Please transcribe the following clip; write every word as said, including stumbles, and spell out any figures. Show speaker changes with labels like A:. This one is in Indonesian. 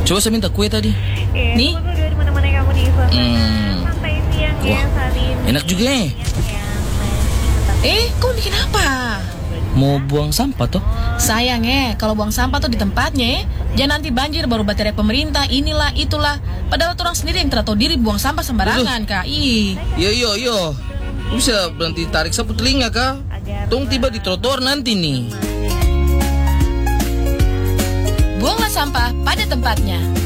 A: Coba saya minta kue tadi.
B: Eh,
C: Nih.
B: tunggu dulu di mana-mana kamu di suasana
A: Hmm.
B: santai siang ya
A: Wah,
B: saat ini.
A: enak juga ya.
C: Eh, kamu bikin apa?
A: Mau buang sampah toh?
C: Sayang eh, kalau buang sampah tuh di tempatnya eh. Jangan nanti banjir baru baterai pemerintah, inilah, itulah. Padahal orang sendiri yang tidak tahu diri buang sampah sembarangan, Kak. Ih.
A: Yo yo yo. Lu bisa berhenti tarik sapu telinga kah? Tong tiba di trotoar nanti nih.
C: Buanglah sampah pada tempatnya.